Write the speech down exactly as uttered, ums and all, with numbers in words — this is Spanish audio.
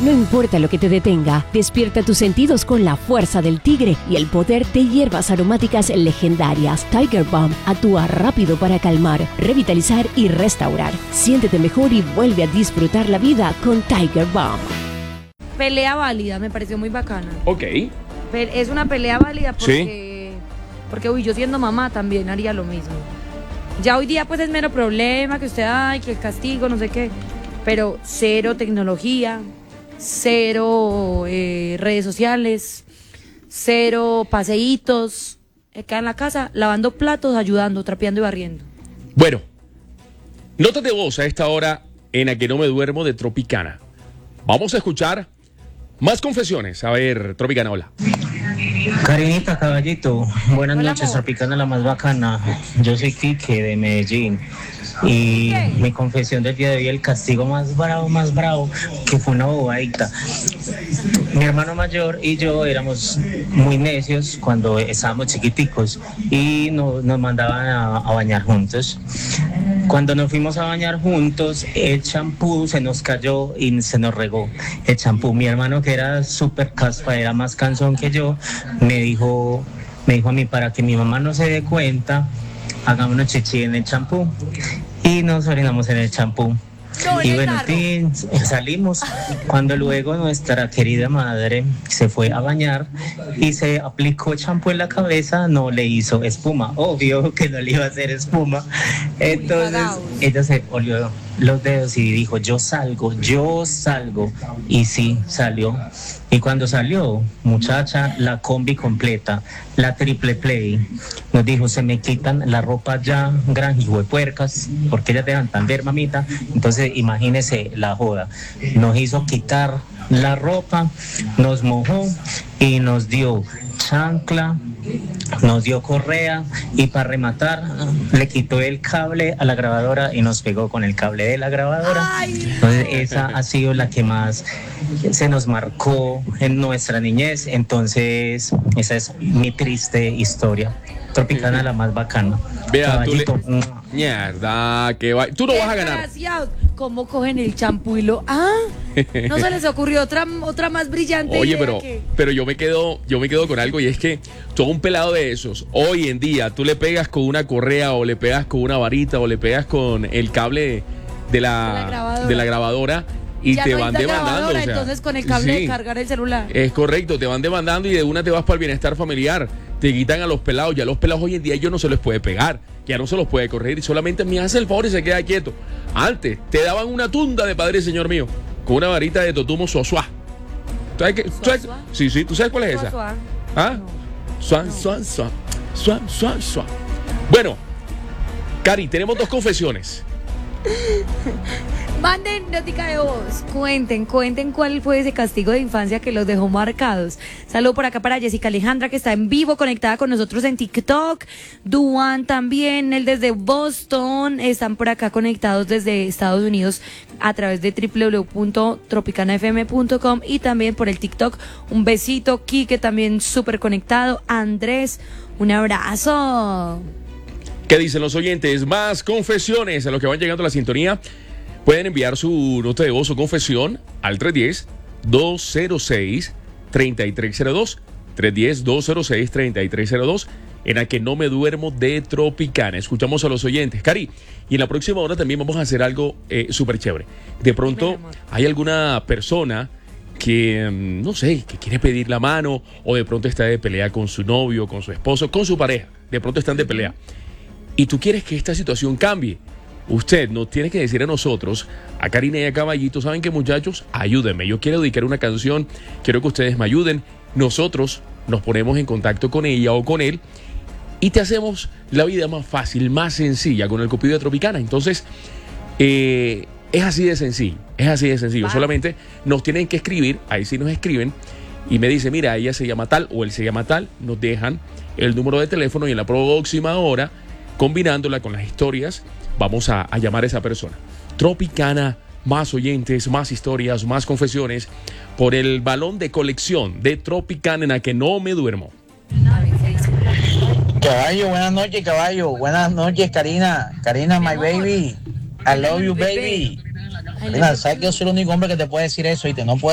No importa lo que te detenga, despierta tus sentidos con la fuerza del tigre y el poder de hierbas aromáticas legendarias. Tiger Balm actúa rápido para calmar, revitalizar y restaurar. Siéntete mejor y vuelve a disfrutar la vida con Tiger Balm. Pelea válida, me pareció muy bacana. Ok. Es una pelea válida porque, sí. porque uy, yo siendo mamá también haría lo mismo. Ya hoy día pues es mero problema que usted, ay, que el castigo, no sé qué, pero cero tecnología, cero eh, redes sociales, cero paseitos, acá en la casa lavando platos, ayudando, trapeando y barriendo. Bueno, notas de voz a esta hora en la que no me duermo de Tropicana. Vamos a escuchar más confesiones. A ver, Tropicana, hola. Karinita, caballito, buenas Hola, noches, amor. Tropicana la más bacana. Yo soy Quique de Medellín y ¿Qué? mi confesión del día de hoy, el castigo más bravo, más bravo, que fue una bobadita. Mi hermano mayor y yo éramos muy necios cuando estábamos chiquiticos y no, nos mandaban a, a bañar juntos. Cuando nos fuimos a bañar juntos, el champú se nos cayó y se nos regó el champú. Mi hermano, que era súper caspa, era más cansón que yo, me dijo, me dijo a mí, para que mi mamá no se dé cuenta, hagámonos chichi en el champú. Y nos orinamos en el champú. No, en Y el bueno, tarro. tin, salimos cuando luego nuestra querida madre se fue a bañar y se aplicó champú en la cabeza, no le hizo espuma, obvio que no le iba a hacer espuma. Entonces cagaos. ella se olió los dedos y dijo, yo salgo, yo salgo. Y sí, salió. Y cuando salió, muchacha, la combi completa, la triple play, nos dijo, se me quitan la ropa ya, gran hijo de puercas, porque ellas dejan tan ver, mamita. Entonces, imagínese la joda. Nos hizo quitar la ropa, nos mojó y nos dio chancla, nos dio correa y para rematar le quitó el cable a la grabadora y nos pegó con el cable de la grabadora. Ay, Entonces esa ha sido la que más se nos marcó en nuestra niñez. Entonces esa es mi triste historia. Tropicana la más bacana. Vea, tú le... Caballito, Mierda, que va... Tú no vas a ganar. desgraciados. ¿Cómo cogen el champú y lo...? Ah, ¿no se les ocurrió otra, otra más brillante Oye, idea pero, que... pero yo me quedo, yo me quedo con algo y es que todo un pelado de esos, hoy en día, tú le pegas con una correa o le pegas con una varita o le pegas con el cable de la, De la grabadora. de la grabadora y Ya te no hay van la demandando. grabadora, O sea, entonces con el cable sí, de cargar el celular. es correcto, te van demandando y de una te vas para el bienestar familiar. Te quitan a los pelados, ya los pelados hoy en día ellos no se les puede pegar, ya no se los puede corregir y solamente me hace el favor y se queda quieto. Antes te daban una tunda de Padre Señor mío con una varita de totumo suazua. ¿Sabes qué? ¿Sabes? ¿Suazua? Sí, sí, ¿tú sabes cuál es esa? Suá, ¿Ah? No. Suan, suan, suan. Suan, suan, suan. Bueno, Cari, tenemos dos confesiones. Manden notica de voz, cuenten, cuenten cuál fue ese castigo de infancia que los dejó marcados. Saludo por acá para Jessica Alejandra, que está en vivo, conectada con nosotros en TikTok. Duan también, él desde Boston, están por acá conectados desde Estados Unidos a través de doble u doble u doble u punto tropicana f m punto com y también por el TikTok. Un besito, Quique también súper conectado, Andrés, un abrazo. ¿Qué dicen los oyentes? Más confesiones a los que van llegando a la sintonía. Pueden enviar su nota de voz o confesión al tres uno cero, dos cero seis, tres tres cero dos. tres uno cero, dos cero seis, tres tres cero dos. En la que no me duermo de Tropicana. Escuchamos a los oyentes. Cari, y en la próxima hora también vamos a hacer algo eh, súper chévere. De pronto Dime, amor. hay alguna persona que, mm, no sé, que quiere pedir la mano o de pronto está de pelea con su novio, con su esposo, con su pareja. De pronto están de pelea. Y tú quieres que esta situación cambie. Usted nos tiene que decir a nosotros, a Karina y a Caballito, ¿saben qué, muchachos? Ayúdenme, yo quiero dedicar una canción, quiero que ustedes me ayuden. Nosotros nos ponemos en contacto con ella o con él y te hacemos la vida más fácil, más sencilla con el Cupido de Tropicana. Entonces, eh, es así de sencillo, es así de sencillo. Va. Solamente nos tienen que escribir, ahí sí nos escriben, y me dice, mira, ella se llama tal o él se llama tal, nos dejan el número de teléfono y en la próxima hora, combinándola con las historias, vamos a, a llamar a esa persona. Tropicana, más oyentes, más historias, más confesiones, por el balón de colección de Tropicana en la que no me duermo. A ver, ¿qué dice? Caballo, buenas noches, caballo. Buenas noches, Karina. Karina, my baby. I love you, baby. I love Mira, you sabes que yo soy el único hombre que te puede decir eso y te no puedo